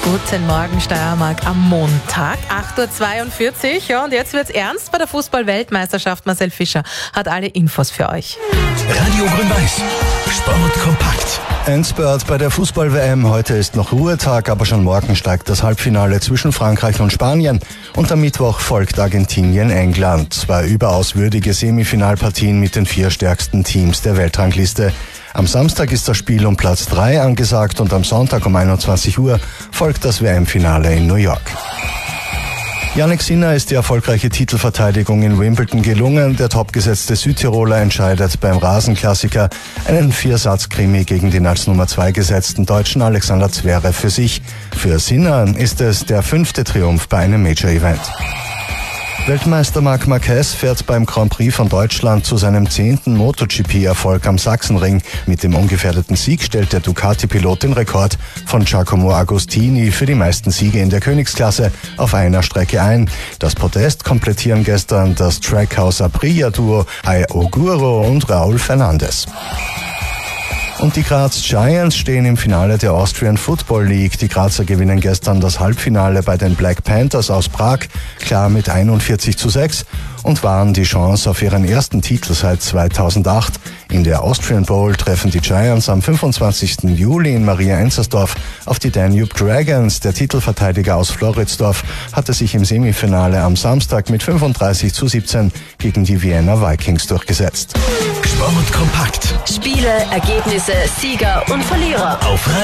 Guten Morgen Steiermark am Montag, 8.42 Uhr. Ja, und jetzt wird's ernst bei der Fußball-Weltmeisterschaft. Marcel Fischer hat alle Infos für euch. Radio Grün-Weiß. Sport kompakt. Endspurt bei der Fußball-WM. Heute ist noch Ruhetag, aber schon morgen steigt das Halbfinale zwischen Frankreich und Spanien. Und am Mittwoch folgt Argentinien-England. Zwei überaus würdige Semifinalpartien mit den 4 stärksten Teams der Weltrangliste. Am Samstag ist das Spiel um Platz 3 angesagt und am Sonntag um 21 Uhr folgt das WM-Finale in New York. Jannik Sinner ist die erfolgreiche Titelverteidigung in Wimbledon gelungen. Der topgesetzte Südtiroler entscheidet beim Rasenklassiker einen 4-Satz-Krimi gegen den als Nummer 2 gesetzten Deutschen Alexander Zverev für sich. Für Sinner ist es der 5. Triumph bei einem Major-Event. Weltmeister Marc Marquez fährt beim Grand Prix von Deutschland zu seinem 10. MotoGP-Erfolg am Sachsenring. Mit dem ungefährdeten Sieg stellt der Ducati-Pilot den Rekord von Giacomo Agostini für die meisten Siege in der Königsklasse auf einer Strecke ein. Das Podest komplettieren gestern das Trackhouse Aprilia-Duo Ai Oguro und Raúl Fernández. Und die Graz Giants stehen im Finale der Austrian Football League. Die Grazer gewinnen gestern das Halbfinale bei den Black Panthers aus Prag, klar mit 41:6 und wahren die Chance auf ihren ersten Titel seit 2008. In der Austrian Bowl treffen die Giants am 25. Juli in Maria Enzersdorf auf die Danube Dragons. Der Titelverteidiger aus Floridsdorf hatte sich im Semifinale am Samstag mit 35:17 gegen die Vienna Vikings durchgesetzt. Sport kompakt. Spiele, Ergebnisse, Sieger und Verlierer. Auf